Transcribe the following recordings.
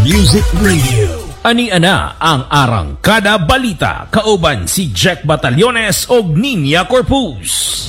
Music Radio. Ani-ana ang Arangkada Balita, kauban si Jack Batallones og Ninia Corpus.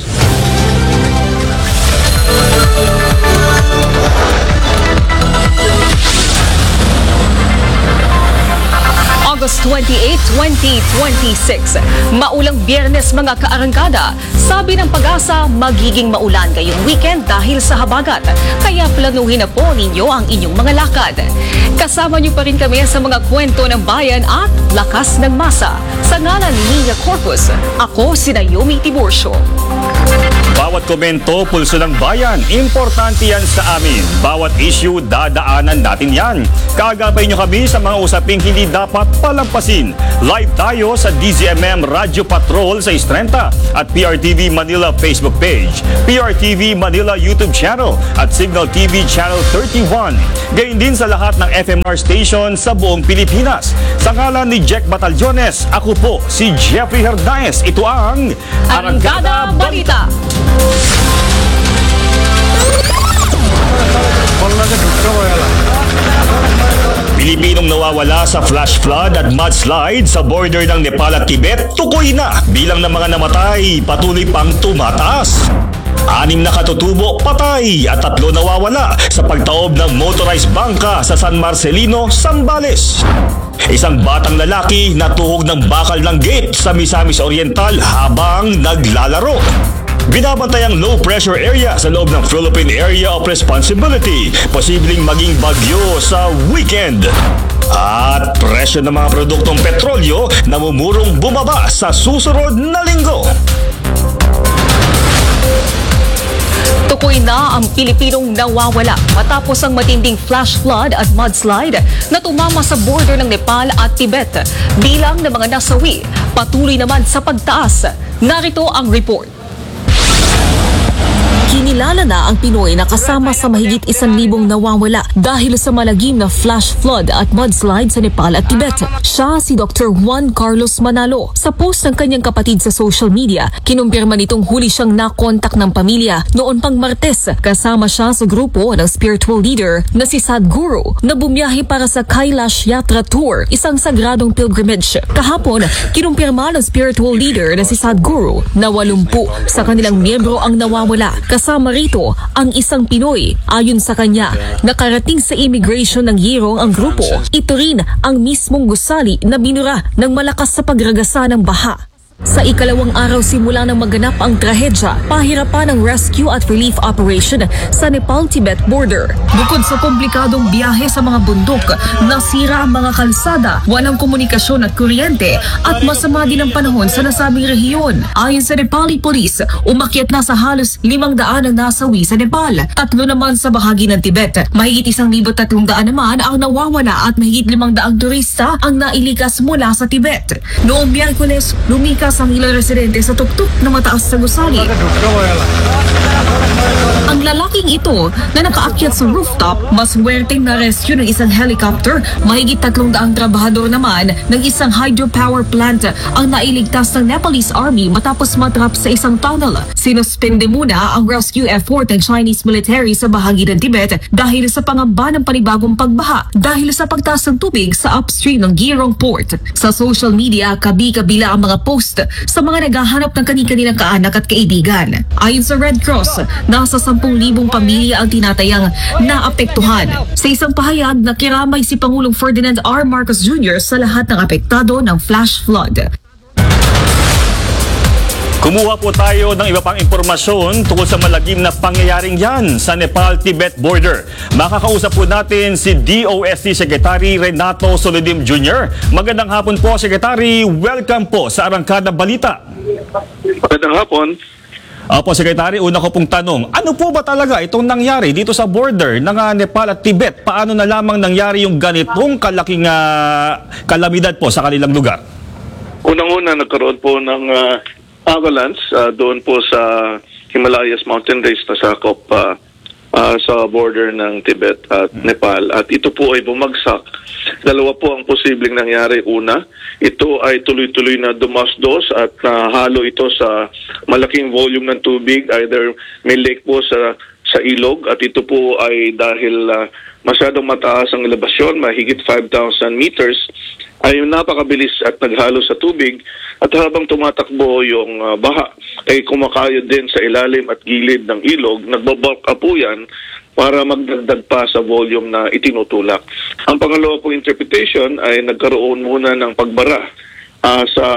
August 28, 2026. Maulang Biyernes mga kaarangkada. Sabi ng Pag-asa, magiging maulan ngayong weekend dahil sa habagat. Kaya planuhin na po ninyo ang inyong mga lakad. Kasama niyo pa rin kami sa mga kwento ng bayan at lakas ng masa. Sa ngalan ni Ninia Corpus, ako si Naomi Tiburcio. Bawat komento, pulso ng bayan, importante yan sa amin. Bawat issue, dadaanan natin yan. Kagabay nyo kami sa mga usaping hindi dapat palampasin. Live tayo sa DZMM Radio Patrol sa 630 at PRTV Manila Facebook page, PRTV Manila YouTube channel at Signal TV Channel 31. Gayun din sa lahat ng FMR station sa buong Pilipinas. Sa ngalan ni Jack Batallones, ako po si Jeffrey Herdaez. Ito ang Arangkada Balita. Pilipinong nawawala sa flash flood at mudslide sa border ng Nepal at Tibet, tukoy na. Bilang ng mga namatay, patuloy pang tumataas. 6 na katutubo patay at 3 nawawala sa pagtaob ng motorized bangka sa San Marcelino, Zambales. Isang batang lalaki natuhog ng bakal ng gate sa Misamis Oriental habang naglalaro. Binabantay ang low pressure area sa loob ng Philippine Area of Responsibility. Posibleng maging bagyo sa weekend. At presyo ng mga produktong petrolyo namumurong bumaba sa susunod na linggo. Tukoy na ang Pilipinong nawawala matapos ang matinding flash flood at mudslide na tumama sa border ng Nepal at Tibet. Bilang ng mga nasawi, patuloy naman sa pagtaas. Narito ang report. Kinilala na ang Pinoy na kasama sa mahigit 1,000 nawawala dahil sa malagim na flash flood at mudslide sa Nepal at Tibet. Siya si Dr. Juan Carlos Manalo. Sa post ng kanyang kapatid sa social media, kinumpirma nitong huli siyang nakontak ng pamilya noon pang Martes. Kasama siya sa grupo ng spiritual leader na si Sadhguru na bumiyahe para sa Kailash Yatra Tour, isang sagradong pilgrimage. Kahapon, kinumpirma ng spiritual leader na si Sadhguru na 80 sa kanilang miyembro ang nawawala. Kasama rito ang isang Pinoy. Ayon sa kanya, nakarating sa immigration ng Yirong ang grupo. Ito rin ang mismong gusali na binura ng malakas sa pagragasa ng baha. Sa ikalawang araw simula nang maganap ang trahedya, pahirapan ang rescue at relief operation sa Nepal-Tibet border. Bukod sa komplikadong biyahe sa mga bundok, nasira ang mga kalsada, walang komunikasyon at kuryente, at masama din ang panahon sa nasabing rehiyon. Ayon sa Nepali Police, umakyat na sa halos 500 ang nasawi sa Nepal, 3 naman sa bahagi ng Tibet. Mahigit 1,300 naman ang nawawala at mahigit 500 turista ang nailikas mula sa Tibet. Noong Miyerkules, lumikas ang ilang residente sa tuktok na mataas sa gusali. Ang lalaking ito na nakaakyat sa rooftop, mas werteng na rescue ng isang helicopter. Mahigit 300 trabahador naman ng isang hydropower plant ang nailigtas ng Nepalese Army matapos matrap sa isang tunnel. Sinuspende muna ang rescue effort ng Chinese military sa bahagi ng Tibet dahil sa pangamba ng panibagong pagbaha dahil sa pagtaas ng tubig sa upstream ng Girong Port. Sa social media, kabi-kabila ang mga post sa mga naghahanap ng kani-kanilang kaanak at kaibigan. Ayon sa Red Cross, nasa 10,000 pamilya ang tinatayang naapektuhan. Sa isang pahayag, nakiramay si Pangulong Ferdinand R. Marcos Jr. sa lahat ng apektado ng flash flood. Kumuha po tayo ng iba pang impormasyon tungkol sa malagim na pangyayaring yan sa Nepal-Tibet border. Makakausap po natin si DOST Secretary Renato Solidim Jr. Magandang hapon po, Secretary. Welcome po sa Arangkada Balita. Magandang hapon. Opo, Secretary, una ko pong tanong, ano po ba talaga itong nangyari dito sa border ng Nepal at Tibet? Paano na lamang nangyari yung ganitong kalaking kalamidad po sa kanilang lugar? Unang-una, nagkaroon po ng avalanche doon po sa Himalayas mountain range na sakop sa border ng Tibet at Nepal. At ito po ay bumagsak. Dalawa po ang posibleng nangyari. Una, ito ay tuloy-tuloy na dumasdos at nahalo ito sa malaking volume ng tubig. Either may lake po sa ilog at ito po ay dahil masyadong mataas ang elevasyon, mahigit 5,000 meters, ay napakabilis at naghalo sa tubig at habang tumatakbo yung baha ay kumakayod din sa ilalim at gilid ng ilog, nagbabulk up po yan para magdagdag pa sa volume na itinutulak. Ang pangalawa pong interpretation ay nagkaroon muna ng pagbara sa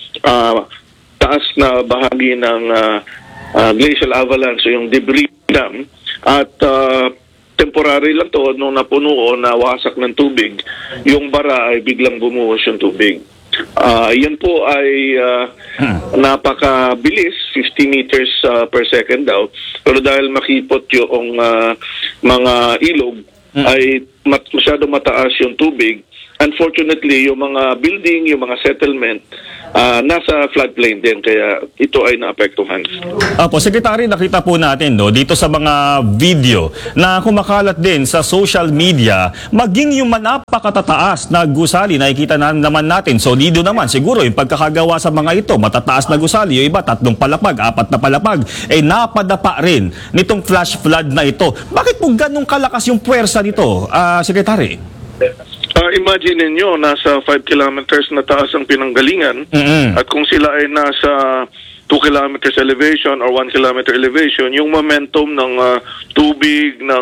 taas na bahagi ng glacial avalanche o yung debris dam at temporary lang to nung napuno o nawasak ng tubig, yung bara ay biglang bumuhos yung tubig. Yan po ay napakabilis, 50 meters per second daw. Pero dahil makipot yung mga ilog, ay masyado mataas yung tubig. Unfortunately, yung mga building, yung mga settlement, nasa floodplain din, kaya ito ay naapektuhan. Apo, Secretary, nakita po natin dito sa mga video na kumakalat din sa social media, maging yung napakatataas na gusali, nakikita naman natin, solido naman, siguro yung pagkakagawa sa mga ito, matataas na gusali, yung iba, 3 palapag, 4 na palapag, napadapa rin nitong flash flood na ito. Bakit po ganun kalakas yung puwersa nito, Secretary? Imagine ninyo, nasa 5 kilometers na taas ang pinanggalingan at kung sila ay nasa 2 kilometers elevation or 1 kilometer elevation, yung momentum ng tubig, ng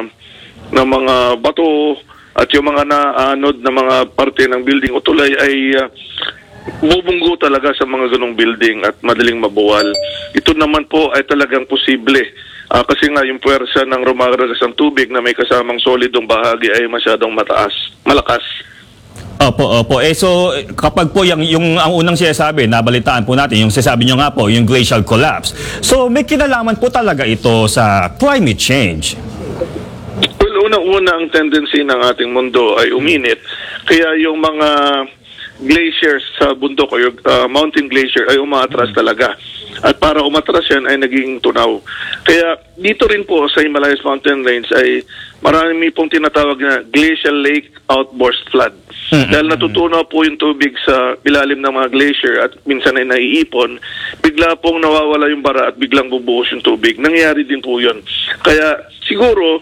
mga bato at yung mga naanod na mga parte ng building o tulay ay bubunggo talaga sa mga ganong building at madaling mabuwal. Ito naman po ay talagang posible. Kasi nga yung puwersa ng rumaragas ng tubig na may kasamang solidong bahagi ay masyadong malakas. Opo. So kapag po yung ang unang sinasabi, nabalitaan po natin, yung sinasabi nyo nga po, yung glacial collapse. So may kinalaman po talaga ito sa climate change. Well, unang-una ang tendency ng ating mundo ay uminit. Kaya yung mga glaciers sa bundok o yung mountain glacier ay umaatras talaga. At para umatras yan ay naging tunaw. Kaya dito rin po sa Himalayas Mountain Range ay marami pong tinatawag na glacial lake outburst flood. Dahil natutunaw po yung tubig sa ilalim ng mga glacier at minsan ay naiipon, bigla pong nawawala yung bara at biglang bubuhos yung tubig. Nangyayari din po yun. Kaya siguro,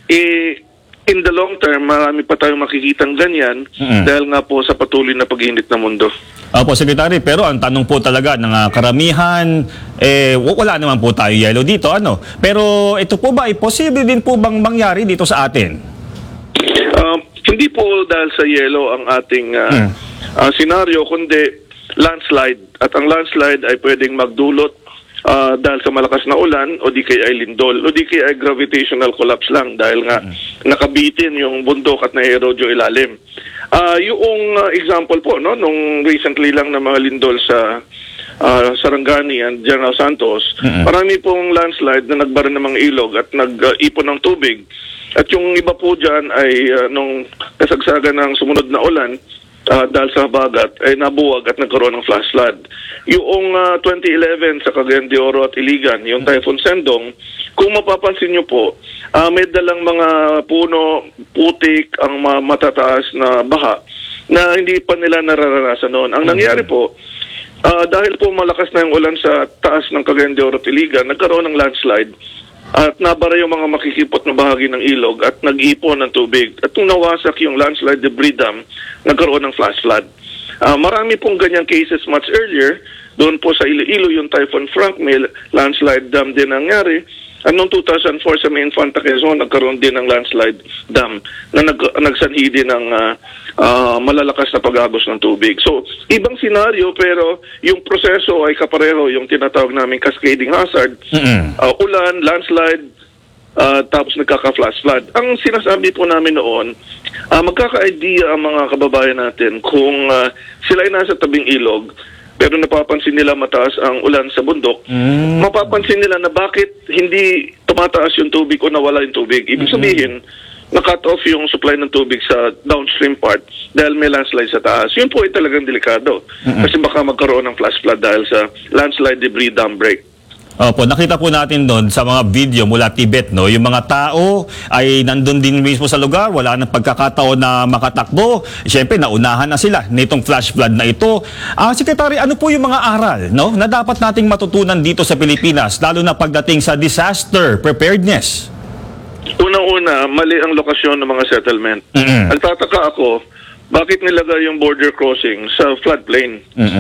in the long term, marami pa tayong makikitang ganyan dahil nga po sa patuloy na pag-init ng mundo. Opo, Secretary, pero ang tanong po talaga ng karamihan, wala naman po tayo yellow dito, ano? Pero ito po ba, posible din po bang mangyari dito sa atin? Hindi po dahil sa yellow ang ating senaryo, kundi landslide. At ang landslide ay pwedeng magdulot dahil sa malakas na ulan o di kaya ay lindol o di kaya ay gravitational collapse lang dahil nga nakabitin yung bundok at na-erode yung ilalim. Yung example po, no, nung recently lang na mga lindol sa Sarangani and General Santos, marami pong landslide na nagbara ng mga ilog at nag-ipon ng tubig. At yung iba po dyan ay nung kasagsagan ng sumunod na ulan, dahil sa bagat ay nabuwag at nagkaroon ng flash flood. Yung 2011 sa Cagayan de Oro at Iligan, yung Typhoon Sendong, kung mapapansin nyo po, may dalang mga puno, putik, ang matataas na baha na hindi pa nila nararanasan noon. Ang nangyari po, dahil po malakas na yung ulan sa taas ng Cagayan de Oro at Iligan, nagkaroon ng landslide at nabara yung mga makikipot na bahagi ng ilog at nag-ipon ng tubig. At nung nawasak yung landslide debris dam, nagkaroon ng flash flood. Marami pong ganyang cases much earlier. Doon po sa Iloilo, yung Typhoon Frank, may landslide dam din nangyari. At noong 2004 sa may Infanta Quezon, nagkaroon din ng landslide dam na nagsanhi din ng malalakas na pag-agos ng tubig. So, ibang senaryo pero yung proseso ay kapareho, yung tinatawag namin cascading hazard. Ulan, landslide, tapos nagkaka-flash flood. Ang sinasabi po namin noon, magkaka-idea ang mga kababayan natin kung sila ay nasa tabing ilog, pero napapansin nila mataas ang ulan sa bundok, mapapansin nila na bakit hindi tumataas yung tubig o nawala yung tubig. Ibig sabihin, na-cut off yung supply ng tubig sa downstream part dahil may landslide sa taas. Yun po ay talagang delikado. Kasi baka magkaroon ng flash flood dahil sa landslide debris dam break. Opo, nakita po natin doon sa mga video mula Tibet, no, yung mga tao ay nandun din mismo sa lugar, wala nang pagkakataon na makatakbo. Siyempre, naunahan na sila nitong flash flood na ito. Secretary, ano po yung mga aral, no, na dapat nating matutunan dito sa Pilipinas, lalo na pagdating sa disaster preparedness? Unang-una, mali ang lokasyon ng mga settlement. Nagtataka ako, bakit nilagay yung border crossing sa floodplain?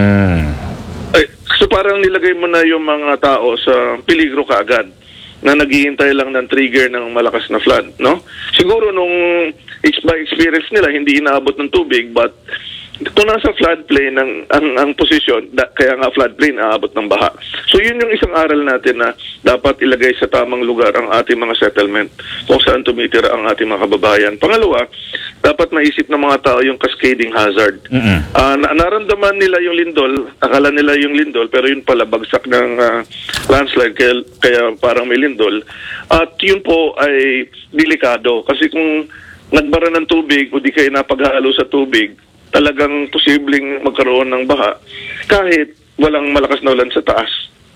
So parang nilagay mo na yung mga tao sa peligro kaagad na naghihintay lang ng trigger ng malakas na flood, no? Siguro nung by experience nila, hindi inaabot ng tubig, but kung nasa floodplain ang posisyon, kaya nga floodplain aabot ng baha. So yun yung isang aral natin na dapat ilagay sa tamang lugar ang ating mga settlement kung saan tumitira ang ating mga kababayan. Pangalawa, dapat maisip ng mga tao yung cascading hazard. Naramdaman nila yung lindol, akala nila yung lindol, pero yun pala bagsak ng landslide, kaya parang may lindol. At yun po ay delikado kasi kung nagbara ng tubig o di kayo napaghalo sa tubig, talagang posibleng magkaroon ng baha kahit walang malakas na ulan sa taas.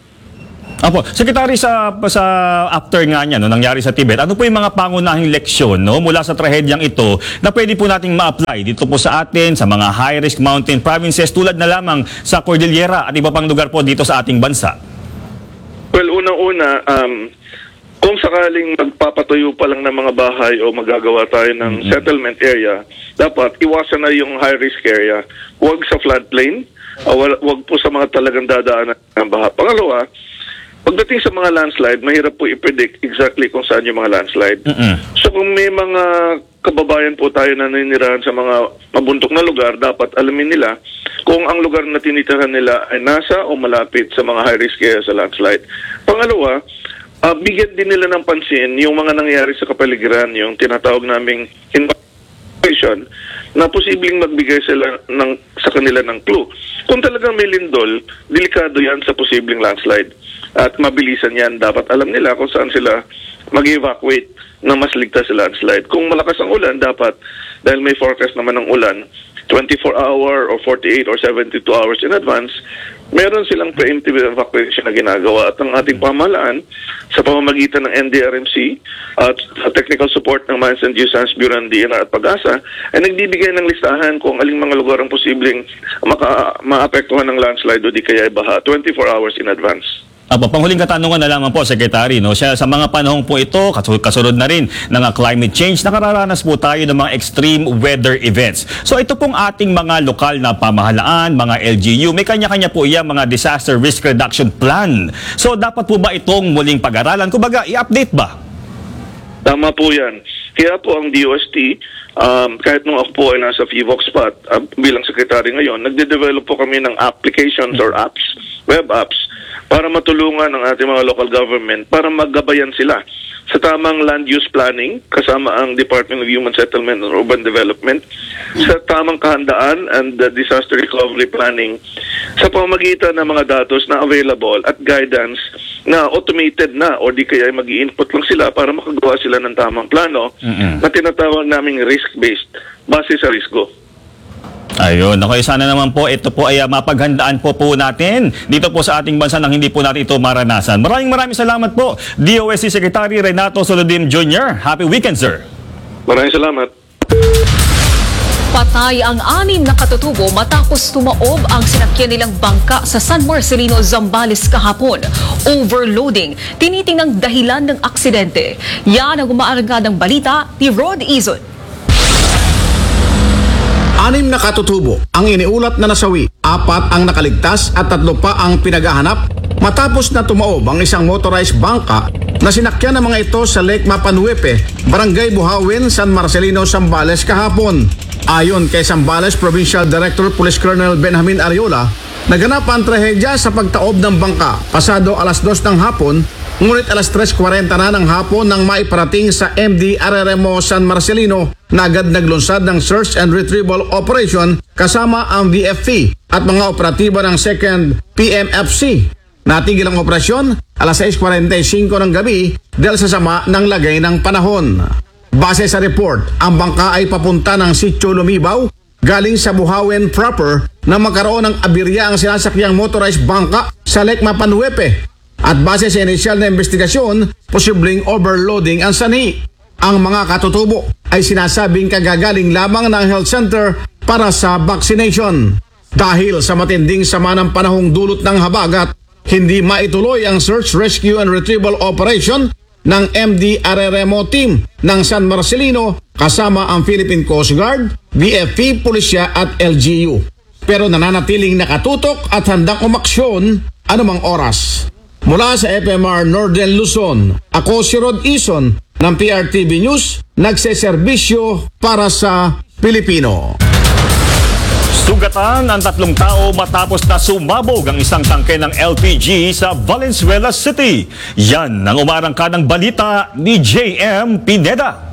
Apo, Secretary, sa after nga niya, no, nangyari sa Tibet, ano po yung mga pangunahing leksyon, no, mula sa trahedyang ito na pwede po nating ma-apply dito po sa atin, sa mga high-risk mountain provinces tulad na lamang sa Cordillera at iba pang lugar po dito sa ating bansa? Well, unang-una, kung sakaling magpapatuyo pa lang ng mga bahay o magagawa tayo ng settlement area, dapat iwasan na yung high-risk area. Huwag sa floodplain, huwag po sa mga talagang dadaanan ng baha. Pangalawa, pagdating sa mga landslide, mahirap po i-predict exactly kung saan yung mga landslide. So kung may mga kababayan po tayo na naninirahan sa mga mabuntok na lugar, dapat alamin nila kung ang lugar na tinitirahan nila ay nasa o malapit sa mga high-risk area sa landslide. Pangalawa, bigyan din nila ng pansin yung mga nangyayari sa kapaligiran, yung tinatawag naming information na posibleng magbigay sila sa kanila ng clue. Kung talagang may lindol, delikado yan sa posibleng landslide. At mabilisan yan, dapat alam nila kung saan sila mag-evacuate na mas ligtas sa landslide. Kung malakas ang ulan, dapat, dahil may forecast naman ng ulan, 24-hour or 48 or 72 hours in advance, meron silang preemptive evacuation na ginagawa. At ang ating pamahalaan sa pamamagitan ng NDRMC at sa technical support ng Mines and Geoscience Bureau ng DNR at Pag-asa ay nagbibigay ng listahan kung aling mga lugar ang posibleng maapektuhan ng landslide o di kaya baha 24 hours in advance. Apo, panghuling katanungan na lamang po, Secretary, no? Sa mga panahong po ito, kasunod na rin ng climate change, nakararanas po tayo ng mga extreme weather events. So ito pong ating mga lokal na pamahalaan, mga LGU, may kanya-kanya po iyang mga disaster risk reduction plan. So dapat po ba itong muling pag-aralan? Kumbaga, i-update ba? Tama po yan. Kaya po ang DOST, kahit nung ako po ay nasa FIVOX pa bilang sekretary ngayon, nagde-develop po kami ng applications or apps, web apps, para matulungan ang ating mga local government para maggabayan sila sa tamang land use planning kasama ang Department of Human Settlement and Urban Development, sa tamang kahandaan and disaster recovery planning sa pamamagitan ng mga datos na available at guidance na automated na o di kaya mag-i-input lang sila para makagawa sila ng tamang plano na tinatawag naming risk-based base sa risko. Ayun, ako sana naman po, ito po ay mapaghandaan po natin dito po sa ating bansa nang hindi po natin ito maranasan. Maraming salamat po, DOST Secretary Renato Solodim Jr. Happy weekend, sir. Maraming salamat. Patay ang 6 na katutubo matapos tumaob ang sinakyan nilang bangka sa San Marcelino, Zambales kahapon. Overloading, tinitingnang dahilan ng aksidente. Yan ang umaarangkadang balita ni Rod Izon. 6 na katutubo ang iniulat na nasawi, 4 ang nakaligtas at 3 pa ang pinaghahanap matapos na tumaob ang isang motorized bangka na sinakyan ng mga ito sa Lake Mapanuepe, Barangay Buhawin, San Marcelino, Zambales kahapon. Ayon kay Zambales Provincial Director Police Colonel Benjamin Ariola, naganap ang trahedya sa pagtaob ng bangka pasado alas 2 ng hapon, ngunit alas 3:40 na ng hapon nang maiparating sa MD RRMO San Marcelino na agad naglunsad ng search and retrieval operation kasama ang VFP at mga operatiba ng 2nd PMFC. Natigil ang operasyon alas 6:45 ng gabi dahil sa sama ng lagay ng panahon. Base sa report, ang bangka ay papunta ng Sitio Lumibaw galing sa Buhawin proper na magkaroon ng abirya ang sinasakyang motorized bangka sa Lake Mapanuepe. At base sa inisyal na investigasyon, posibleng overloading ang sanhi. Ang mga katutubo ay sinasabing kagagaling lamang ng health center para sa vaccination. Dahil sa matinding sama ng panahong dulot ng habagat, hindi maituloy ang search, rescue and retrieval operation ng MDRRMO team ng San Marcelino kasama ang Philippine Coast Guard, BFP, Pulisya at LGU. Pero nananatiling nakatutok at handang umaksyon anumang oras. Mula sa FMR Northern Luzon, ako si Rod Ison ng PRTV News, nagseserbisyo para sa Pilipino. Sugatan ang 3 tao matapos na sumabog ang isang tangke ng LPG sa Valenzuela City. Yan ang umarangkadang balita ni JM Pineda.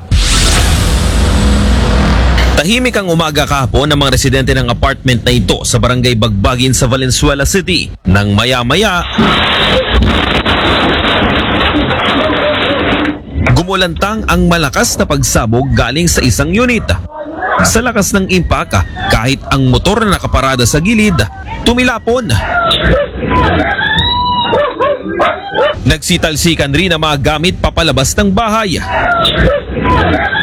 Tahimik ang umaga kahapon ng mga residente ng apartment na ito sa barangay Bagbagin sa Valenzuela City. Nang maya-maya, gumulantang ang malakas na pagsabog galing sa isang unit. Sa lakas ng impaka, kahit ang motor na nakaparada sa gilid, tumilapon. Nagsitalsikan rin ang mga gamit papalabas ng bahay.